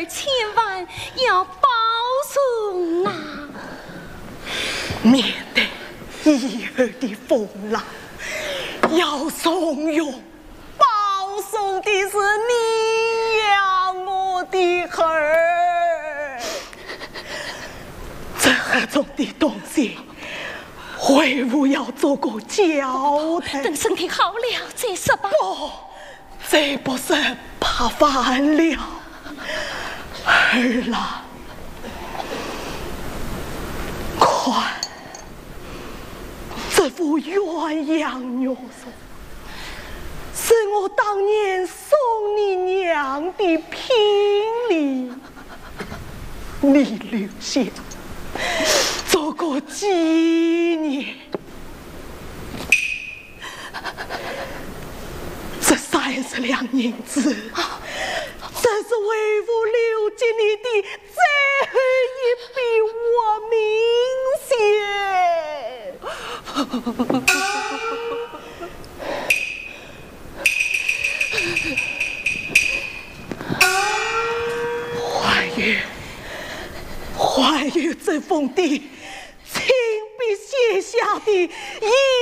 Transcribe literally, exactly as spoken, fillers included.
儿千万要保重啊， 免得以后的风浪要怂恿保送的是你呀，我的儿。这何种的东西，会不要做个交代？ 等身体好了再说吧。 不，这不是怕烦了。儿啦，快！这副鸳鸯玉手，是我当年送你娘的聘礼，你留下做个纪念。这三十两银子，这是为父留给你的最后一笔我名血。怀玉，怀玉这封的亲笔写下的遗